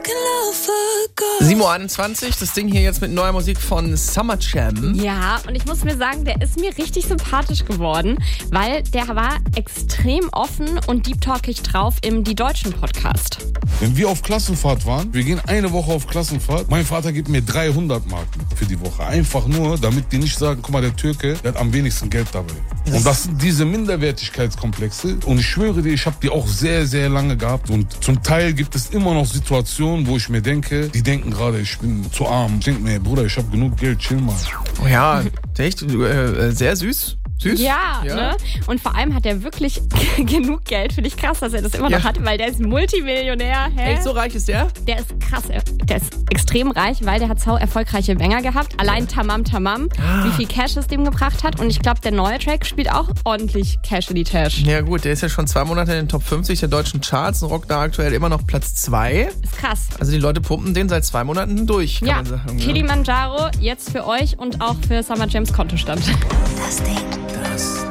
7:21 Uhr, das Ding hier jetzt mit neuer Musik von Summer Jam. Ja, und ich muss mir sagen, der ist mir richtig sympathisch geworden, weil der war extrem offen und deep-talkig drauf im Die Deutschen Podcast. Wenn wir auf Klassenfahrt waren, wir gehen eine Woche auf Klassenfahrt, mein Vater gibt mir 300 Marken für die Woche. Einfach nur, damit die nicht sagen, guck mal, der Türke, der hat am wenigsten Geld dabei. Und das sind diese Minderwertigkeitskomplexe. Und ich schwöre dir, ich habe die auch sehr, sehr lange gehabt. Und zum Teil gibt es immer noch Situationen, wo ich mir denke, die denken gerade, ich bin zu arm. Ich denke mir, Bruder, ich habe genug Geld, chill mal. Oh ja, echt sehr süß. Süß? Ja, ne? Und vor allem hat er wirklich genug Geld. Finde ich krass, dass er das immer noch hat, weil der ist Multimillionär. Hä? Echt, so reich ist der? Der ist krass. Der ist extrem reich, weil der hat sau erfolgreiche Banger gehabt. Allein Tamam Tamam, wie viel Cash es dem gebracht hat. Und ich glaube, der neue Track spielt auch ordentlich Cash in die Tasche. Ja gut, der ist ja schon 2 Monate in den Top 50 der deutschen Charts und rockt da aktuell immer noch Platz 2. Ist krass. Also die Leute pumpen den seit 2 Monaten durch, kann man sagen. Kilimanjaro jetzt für euch und auch für Summer Jams Kontostand. Das Ding.